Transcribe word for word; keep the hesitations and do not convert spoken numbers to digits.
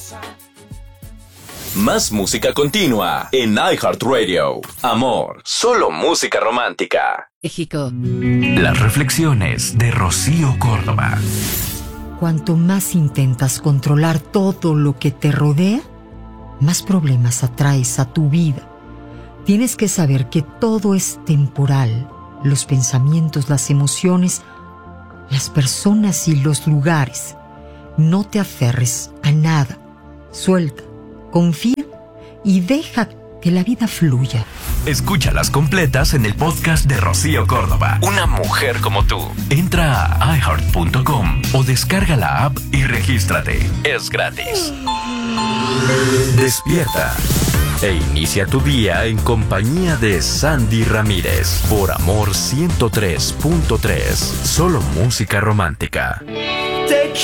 Más música continua en iHeartRadio. Amor, solo música romántica. México. Las reflexiones de Rocío Córdoba. Cuanto más intentas controlar todo lo que te rodea, más problemas atraes a tu vida. Tienes que saber que todo es temporal. Los pensamientos, las emociones, las personas y los lugares. No te aferres a nada. Suelta, confía y deja que la vida fluya. Escúchalas completas en el podcast de Rocío Córdoba. Una mujer como tú. Entra a i heart punto com o descarga la app y regístrate. Es gratis. Despierta e inicia tu día en compañía de Sandy Ramírez por Amor ciento tres punto tres. Solo música romántica.